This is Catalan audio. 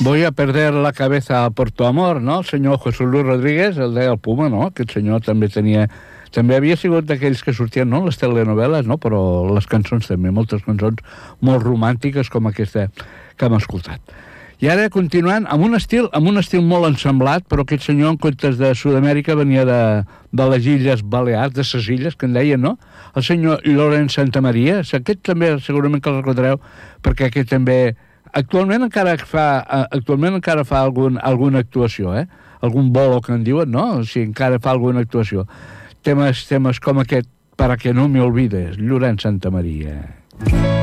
Voy a perder la cabeza por tu amor, no? El senyor José Luis Rodríguez, el deia el Puma, no? Aquest senyor també havia sigut d'aquells que sortien, no?, les telenovel·les, no?, però les cançons també, moltes cançons molt romàntiques com aquesta que hem escoltat. I ara, continuant, amb un estil molt ensemblat, però aquest senyor, en comptes de Sud-amèrica, venia de les Illes Balears, de ses illes, que en deien, no? El senyor Llorenç Santamaria, aquest també segurament que el recordareu, perquè aquest també actualment encara fa alguna actuació, algun bolo que en diuen, no? O sigui, encara fa alguna actuació. Temes com aquest, Para que no me olvides, Llorenç Santamaria.